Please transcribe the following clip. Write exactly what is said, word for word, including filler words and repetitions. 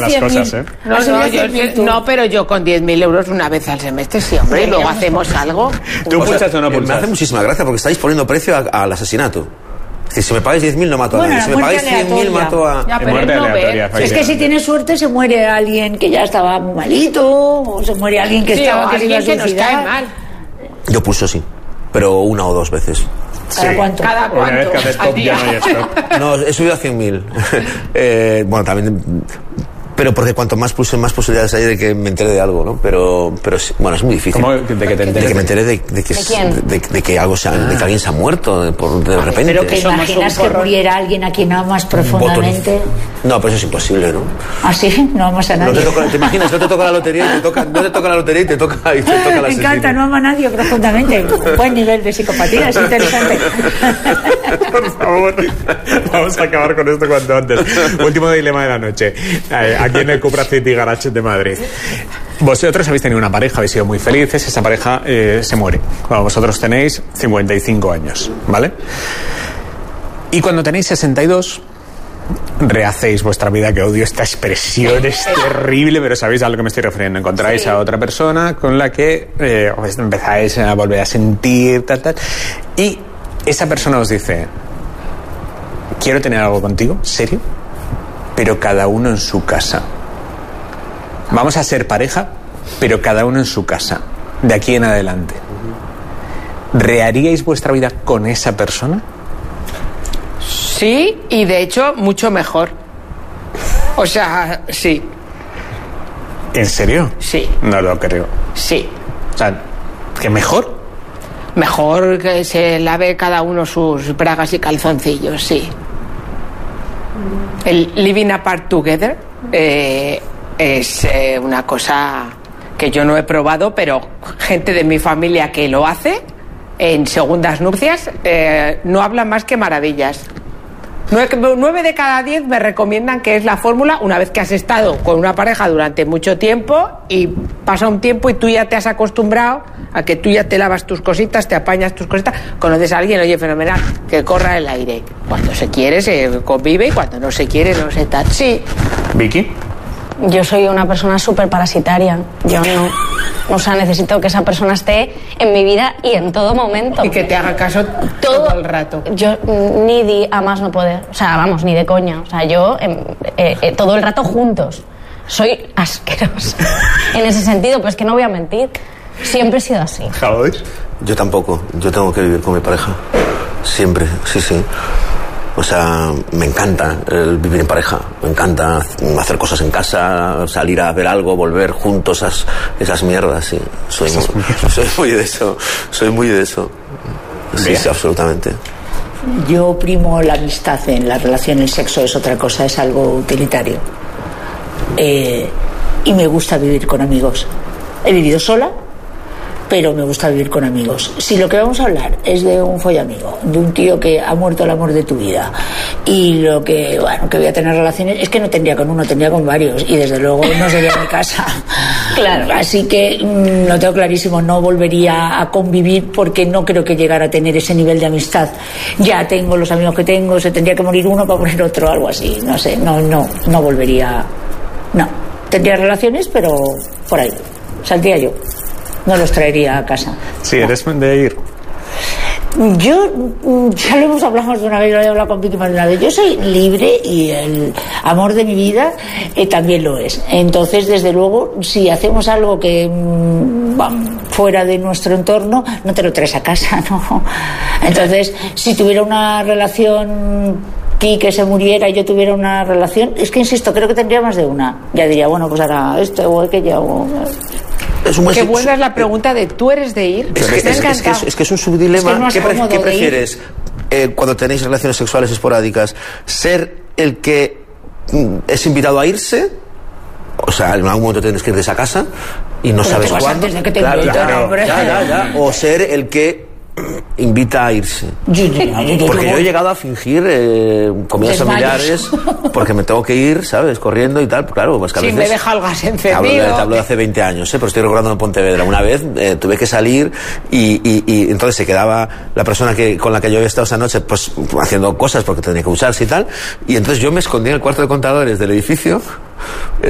las cosas, ¿eh? No, no, yo, no, pero yo con diez mil euros una vez al semestre, sí, hombre, y luego hacemos algo. ¿Tú pulsas o no pulsas? Me hace muchísima gracia porque estáis poniendo precio a, al asesinato. Es decir, si me pagáis diez mil no mato a nadie, bueno, si me pagáis cien mil mato a... Ya, pero él no ve. Es que si tienes suerte se muere alguien que ya estaba muy malito, o se muere alguien que sí, estaba... que alguien que nos cae mal. Yo pulso sí, pero una o dos veces. ¿Cada sí. cuánto? Cada cuánto. Una vez que haces top ya no hay stop. No, he subido a cien mil. eh, bueno, también... Pero porque cuanto más pulse, más posibilidades hay de que me entere de algo, ¿no? Pero, pero bueno, es muy difícil. ¿Cómo? ¿De que te enteres? De que me entere de, de, que, ¿De, de, de que algo se ha, de que alguien se ha muerto de, por, de repente. Pero que imaginas que muriera alguien a quien amas profundamente. No, pero eso es imposible, ¿no? ¿Ah, sí? No amas a nadie. No te toca, ¿te imaginas? No te toca la lotería y te toca, no te toca la lotería y te toca, y te toca la Me encanta, no ama a nadie profundamente. Buen nivel de psicopatía, es interesante. Por favor, vamos a acabar con esto cuanto antes. Último dilema de la noche. Aquí en el Cupra City Garage de Madrid. Vosotros habéis tenido una pareja, habéis sido muy felices, esa pareja eh, se muere. Cuando vosotros tenéis cincuenta y cinco años, ¿vale? Y cuando tenéis sesenta y dos, rehacéis vuestra vida, que odio esta expresión, es terrible, pero sabéis a lo que me estoy refiriendo. Encontráis sí. a otra persona con la que eh, pues empezáis a volver a sentir, tal, tal. Y esa persona os dice: quiero tener algo contigo, ¿serio? Pero cada uno en su casa. Vamos a ser pareja, pero cada uno en su casa, de aquí en adelante. ¿Reharíais vuestra vida con esa persona? Sí, y de hecho, mucho mejor. O sea, sí. ¿En serio? Sí. No lo creo. Sí. O sea, ¿que mejor? Mejor que se lave cada uno sus bragas y calzoncillos, sí. El living apart together eh, es eh, una cosa que yo no he probado, pero gente de mi familia que lo hace en segundas nupcias eh, no habla más que maravillas. Nueve de cada diez me recomiendan que es la fórmula una vez que has estado con una pareja durante mucho tiempo y pasa un tiempo y tú ya te has acostumbrado a que tú ya te lavas tus cositas, te apañas tus cositas, conoces a alguien, oye, fenomenal, que corra el aire. Cuando se quiere se convive y cuando no se quiere no se tal. Sí. ¿Vicky? Yo soy una persona súper parasitaria. Yo no... O sea, necesito que esa persona esté en mi vida y en todo momento. Y que te haga caso todo, todo el rato. Yo ni di a más no poder. O sea, vamos, ni de coña. O sea, yo eh, eh, todo el rato juntos. Soy asquerosa. En ese sentido, pues que no voy a mentir. Siempre he sido así. ¿Javier? Yo tampoco. Yo tengo que vivir con mi pareja. Siempre, sí, sí. O sea, me encanta el vivir en pareja, me encanta hacer cosas en casa, salir a ver algo, volver juntos, esas, esas mierdas, sí. Soy muy, soy muy de eso, soy muy de eso. Sí, sí, absolutamente. Yo primo la amistad en la relación, el sexo es otra cosa, es algo utilitario. Eh, y me gusta vivir con amigos. He vivido sola, pero me gusta vivir con amigos. Si lo que vamos a hablar es de un follamigo, de un tío que ha muerto el amor de tu vida, y lo que, bueno, que voy a tener relaciones, es que no tendría con uno, tendría con varios, y desde luego no sería mi casa. Claro. Así que mmm, lo tengo clarísimo, no volvería a convivir porque no creo que llegara a tener ese nivel de amistad. Ya tengo los amigos que tengo, se tendría que morir uno para poner otro, algo así, no sé, no, no, no volvería, no. Tendría relaciones, pero por ahí, saldría yo. No los traería a casa. Sí, eres de ir. Yo, ya lo hemos hablado más de una vez, lo he hablado con Vicky más de una vez. Yo soy libre y el amor de mi vida eh, también lo es. Entonces, desde luego, si hacemos algo que mmm, fuera de nuestro entorno, no te lo traes a casa, ¿no? Entonces, si tuviera una relación y que se muriera y yo tuviera una relación, es que insisto, creo que tendría más de una. Ya diría, bueno, pues ahora esto o aquello. O... Es un Qué buena es la pregunta de ¿tú eres de ir? Es que es, es, es, que es, es que es un subdilema. Es que ¿Qué, pre ¿qué prefieres eh, cuando tenéis relaciones sexuales esporádicas? ¿Ser el que mm, es invitado a irse? O sea, en algún momento tienes que ir de esa casa y no Pero sabes te vas cuándo. Antes de que te claro, invitan, claro, hombre. ya, ya, ya. O ser el que invita a irse. Yo, yo, yo, yo, porque yo he llegado a fingir eh, comidas familiares porque me tengo que ir, ¿sabes? Corriendo y tal. Claro, pues que a sí, veces... me deja el gas encendido. Hablo de, te hablo de hace veinte años, ¿eh? Pero estoy recordando en Pontevedra. Una vez eh, tuve que salir y, y, y entonces se quedaba la persona que con la que yo había estado esa noche pues haciendo cosas porque tenía que usarse y tal. Y entonces yo me escondí en el cuarto de contadores del edificio